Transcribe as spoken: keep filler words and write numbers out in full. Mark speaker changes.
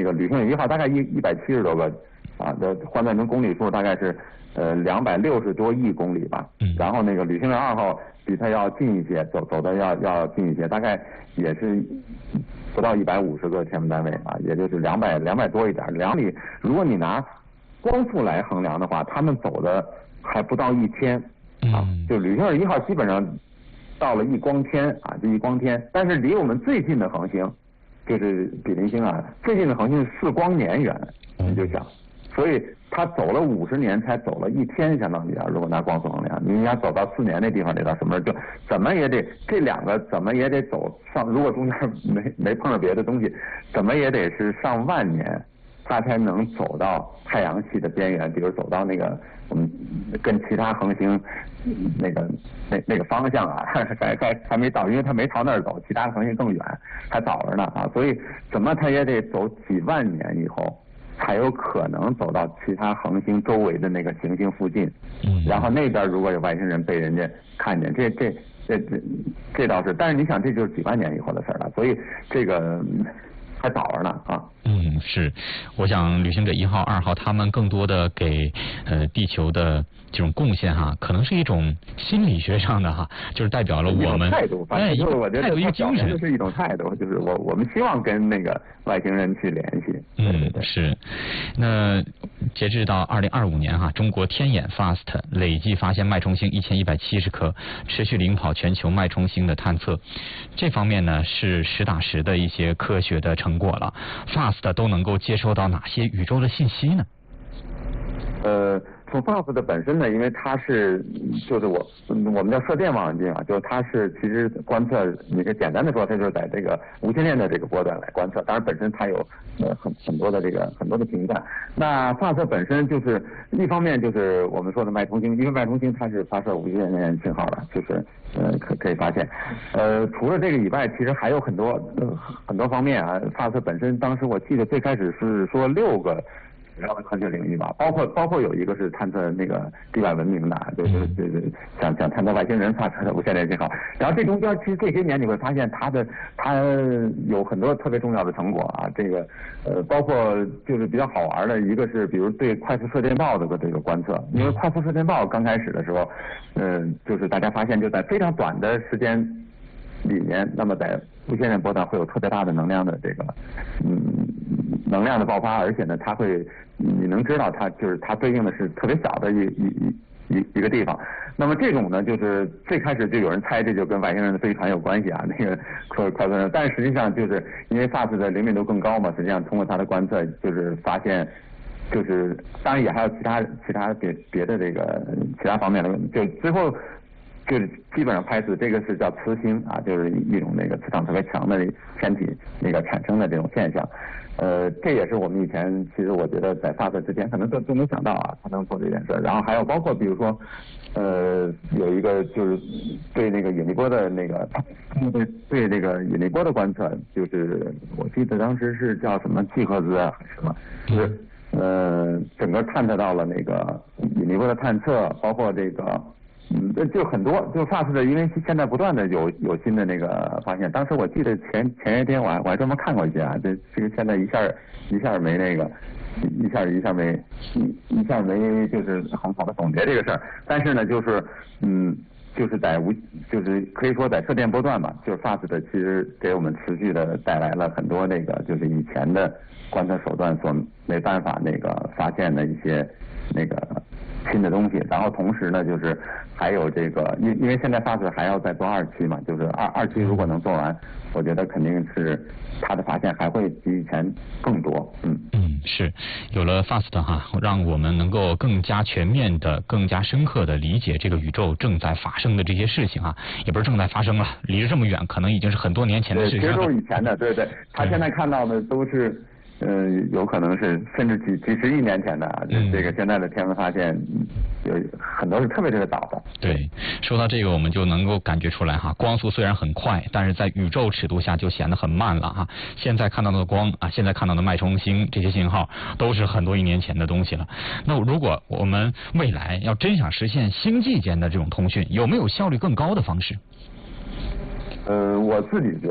Speaker 1: 个旅行者一号大概一一百七十多个啊，这换算成公里数大概是呃两百六十多亿公里吧。
Speaker 2: 嗯。
Speaker 1: 然后那个旅行者二号比它要近一些，走走的要要近一些，大概也是不到一百五十个天文单位啊，也就是两百两百多一点。两里，如果你拿光速来衡量的话，他们走的还不到一天啊。
Speaker 2: 嗯。
Speaker 1: 就旅行者一号基本上到了一光天啊，这一光天，但是离我们最近的恒星就是比邻星啊，最近的恒星是四光年远，你就想，所以他走了五十年才走了一天，相当于啊，如果拿光速衡量，你要走到四年那地方得到什么，就怎么也得这两个怎么也得走上，如果中间没没碰上别的东西，怎么也得是上万年，他才能走到太阳系的边缘，比如走到那个我们跟其他恒星那个那那个方向啊，还还还没到，因为他没朝那儿走，其他的恒星更远，还早着呢啊，所以怎么他也得走几万年以后，才有可能走到其他恒星周围的那个行星附近。
Speaker 2: 嗯。
Speaker 1: 然后那边如果有外星人被人家看见，这这这这这倒是，但是你想这就是几万年以后的事了，所以这个还早着呢啊。
Speaker 2: 嗯，是，我想旅行者一号、二号他们更多的给呃地球的这种贡献哈，可能是一种心理学上的哈，就是代表了我们
Speaker 1: 态度，
Speaker 2: 哎，
Speaker 1: 就是我觉得
Speaker 2: 态度一个精神，
Speaker 1: 是一种态度，就是我我们希望跟那个外星人去联系。
Speaker 2: 嗯，
Speaker 1: 对对对
Speaker 2: 是。那截至到二零二五年哈，中国天眼 FAST 累计发现脉冲星一千一百七十颗，持续领跑全球脉冲星的探测。这方面呢是实打实的一些科学的成果了。FAST 都能够接收到哪些宇宙的信息呢？
Speaker 1: 呃，从 FAST 的本身呢，因为它是就是我我们叫射电望远镜啊，就是它是其实观测，你可以简单的说，它就是在这个无线电的这个波段来观测。当然，本身它有呃很很多的这个很多的频段。那 FAST 本身就是一方面就是我们说的脉冲星，因为脉冲星它是发射无线电信号的，就是呃可可以发现。呃，除了这个以外，其实还有很多、呃、很多方面啊。FAST 本身当时我记得最开始是说六个主要的科学领域吧，包括包括有一个是探测那个地外文明的，就是就是想想探测外星人发射的无线电信号。然后这中间其实这些年你会发现它的它有很多特别重要的成果啊，这个呃包括就是比较好玩的一个是比如对快速射电暴的这个观测，因为快速射电暴刚开始的时候，嗯、呃，就是大家发现就在非常短的时间里面，那么在无线电波段会有特别大的能量的这个嗯能量的爆发，而且呢它会你能知道它就是它对应的是特别小的一一一一一个地方。那么这种呢就是最开始就有人猜这就跟外星人的飞船有关系啊，那个快快速，但实际上就是因为 FAST 的灵敏度更高嘛，实际上通过它的观测就是发现就是当然也还有其他其他别别的这个其他方面的，就最后就是基本上拍死这个是叫磁星啊，就是一种那个磁场特别强的天体那个产生的这种现象。呃，这也是我们以前其实我觉得在 FAST 之前可能都都没想到啊，他能做这件事。然后还有包括比如说，呃，有一个就是对那个引力波的那个对对那个引力波的观测，就是我记得当时是叫什么季赫兹啊什么，就是呃整个探测到了那个引力波的探测，包括这个。嗯，就很多，就 FAST 的，因为现在不断的有有新的那个发现。当时我记得前前些天我还我还专门看过一些啊，这这个现在一下一下没那个，一下一下没一一下没就是很好的总结这个事儿。但是呢，就是嗯，就是在无就是可以说在射电波段吧，就是 FAST 的其实给我们持续的带来了很多那个就是以前的观测手段所没办法那个发现的一些那个新的东西。然后同时呢，就是还有这个，因因为现在 FAST 还要再做二期嘛，就是二二期如果能做完，我觉得肯定是它的发现还会比以前更多。嗯
Speaker 2: 嗯，是有了 FAST 哈，让我们能够更加全面的、更加深刻的理解这个宇宙正在发生的这些事情啊，也不是正在发生了，离着这么远，可能已经是很多年前的事情了。
Speaker 1: 对，其实都是以前的，对对，他现在看到的都是。呃，有可能是甚至几几十亿年前的啊，这、嗯、这个现在的天文发现有很多是特别特别早的。
Speaker 2: 对，说到这个，我们就能够感觉出来哈，光速虽然很快，但是在宇宙尺度下就显得很慢了哈。现在看到的光啊，现在看到的脉冲星这些信号，都是很多亿年前的东西了。那如果我们未来要真想实现星际间的这种通讯，有没有效率更高的方式？
Speaker 1: 呃，我自己觉得。